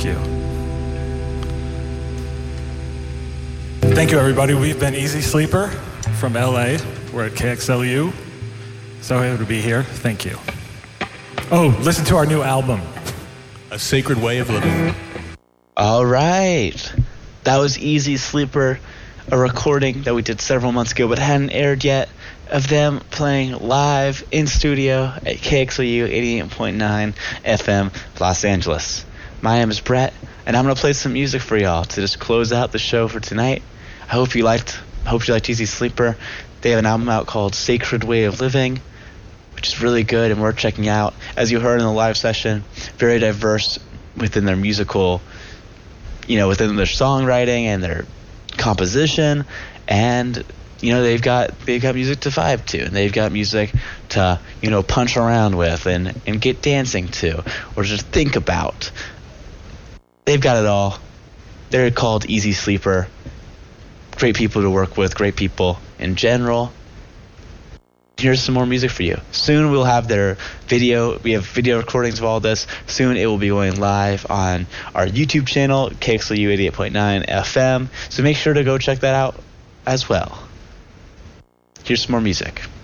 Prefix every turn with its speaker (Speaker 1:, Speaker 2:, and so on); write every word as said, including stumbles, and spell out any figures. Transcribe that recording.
Speaker 1: Thank you. Thank you, everybody. We've been Easy Sleeper from L A. We're at K X L U. So happy to be here. Thank you. Oh, listen to our new album,
Speaker 2: A Sacred Way of Living.
Speaker 3: All right. That was Easy Sleeper, a recording that we did several months ago but hadn't aired yet, of them playing live in studio at K X L U eighty-eight point nine F M, Los Angeles. My name is Brett, and I'm going to play some music for y'all to just close out the show for tonight. I hope you liked, hope you liked Easy Sleeper. They have an album out called Sacred Way of Living, which is really good and worth checking out. As you heard in the live session, very diverse within their musical, you know, within their songwriting and their composition, and you know they've got they've got music to vibe to, and they've got music to, you know, punch around with and and get dancing to, or just think about. They've got it all. They're called Easy Sleeper. Great people to work with, great people in general. Here's some more music for you. Soon we'll have their video. We have video recordings of all this. Soon it will be going live on our YouTube channel, K X L U eighty-eight point nine F M. So make sure to go check that out as well. Here's some more music.